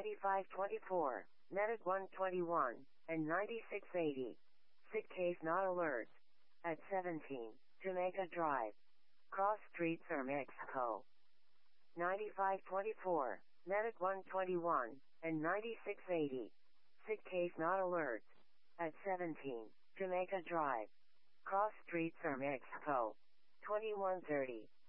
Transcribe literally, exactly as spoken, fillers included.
ninety-five twenty-four, Medic one twenty-one, and ninety-six eighty. Sick case not alert. At seventeen, Jamaica Drive. Cross Street, Sir Mexico. ninety-five twenty-four, Medic one twenty-one, and ninety-six eighty. Sick case not alert. At seventeen, Jamaica Drive. Cross Street, Sir Mexico. twenty-one thirty.